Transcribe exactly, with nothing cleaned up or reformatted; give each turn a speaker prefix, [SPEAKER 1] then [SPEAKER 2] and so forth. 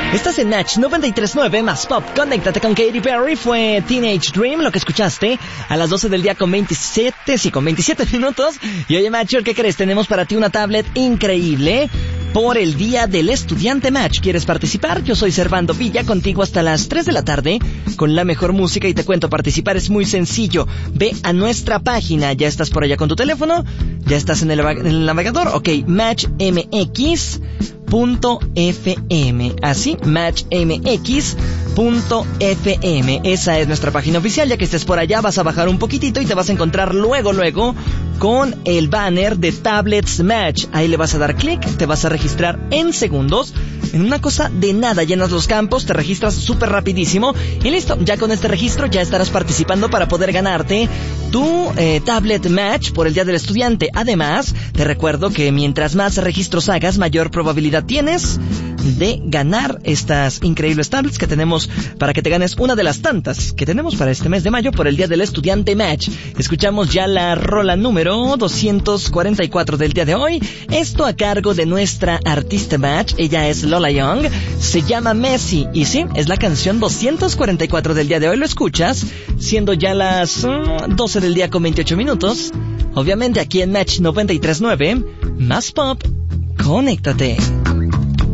[SPEAKER 1] Estás en Match noventa y tres punto nueve más Pop. Conéctate con Katy Perry. Fue Teenage Dream lo que escuchaste a las doce del día con veintisiete, sí, con veintisiete minutos. Y oye, Matcher, ¿qué crees? Tenemos para ti una tablet increíble por el Día del Estudiante. Match, ¿quieres participar? Yo soy Servando Villa, contigo hasta las tres de la tarde con la mejor música, y te cuento, participar es muy sencillo. Ve a nuestra página. ¿Ya estás por allá con tu teléfono? ¿Ya estás en el, en el navegador? Ok, match m x punto f m. Así, match m x punto f m. Esa es nuestra página oficial. Ya que estés por allá, vas a bajar un poquitito y te vas a encontrar luego, luego con el banner de Tablets Match. Ahí le vas a dar clic, te vas a registrar en segundos. En una cosa de nada, llenas los campos, te registras súper rapidísimo y listo. Ya con este registro ya estarás participando para poder ganarte tu eh, Tablet Match por el Día del Estudiante. Además, te recuerdo que mientras más registros hagas, mayor probabilidad tienes de ganar estas increíbles tablets que tenemos para que te ganes una de las tantas que tenemos para este mes de mayo por el Día del Estudiante Match. Escuchamos ya la rola número doscientos cuarenta y cuatro del día de hoy. Esto a cargo de nuestra artista Match. Ella es Lola Young. Se llama Messi. Y sí, es la canción doscientos cuarenta y cuatro del día de hoy. Lo escuchas siendo ya las uh, doce del día con veintiocho minutos. Obviamente aquí en Match noventa y tres punto nueve. Más Pop. Conéctate.